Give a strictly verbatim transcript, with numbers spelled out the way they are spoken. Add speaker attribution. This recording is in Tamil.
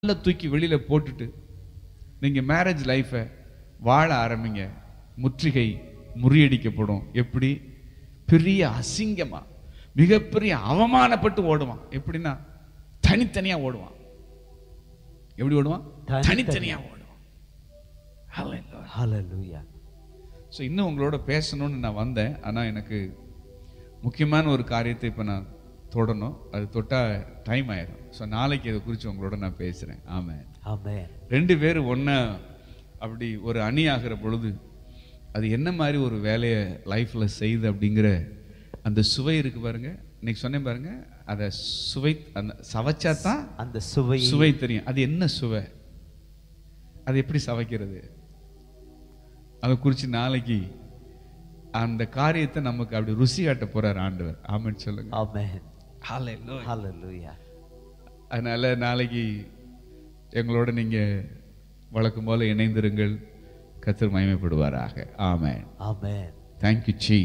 Speaker 1: தூக்கி வெளியில போட்டுட்டு நீங்க மேரேஜ் லைஃபை வாழ ஆரம்பிங்க. முற்றுகை முறியடிக்கப்படும். எப்படி? பெரிய அசிங்கமா, மிகப்பெரிய அவமானப்பட்டு ஓடுவான். எப்படின்னா தனித்தனியா ஓடுவான். எப்படி ஓடுவான்? தனித்தனியா ஓடுவான்.
Speaker 2: ஹல்லேலூயா.
Speaker 1: ஸோ இன்னும் உங்களோட பேசணும்னு நான் வந்தேன். ஆனால் எனக்கு முக்கியமான ஒரு காரியத்தை இப்போ நான் தொடணும். அது தொட்டா டைம் ஆயிடும். ஸோ நாளைக்கு இதை குறித்து உங்களோட நான் பேசுகிறேன். ஆமென்.
Speaker 2: ஆமென்.
Speaker 1: ரெண்டு பேரும் ஒன்றா அப்படி ஒரு அணி ஆகிற பொழுது அது என்ன மாதிரி ஒரு வேலையை லைஃப்பில் செய்யுது அப்படிங்கிற அந்த சுவை இருக்கு பாருங்க. இன்னைக்கு சொன்னேன் பாருங்க, அதை சுவை அந்த சவைச்சா தான்
Speaker 2: அந்த சுவை
Speaker 1: சுவை தெரியும். அது என்ன சுவை, அது எப்படி சவைக்கிறது, அதை குறித்து நாளைக்கு அந்த காரியத்தை நமக்கு அப்படி ருசி காட்ட போறார் ஆண்டவர். ஆமென் சொல்லுங்க.
Speaker 2: ஆமென்.
Speaker 1: ஹல்லேலூயா.
Speaker 2: ஹல்லேலூயா.
Speaker 1: அதனால நாளைக்கு எங்களோட நீங்க வழக்கம் போல இணைந்திருங்கள். கர்த்தர் மகிமைப்படுவாராக. ஆமென்.
Speaker 2: ஆமென்.
Speaker 1: தேங்க்யூ.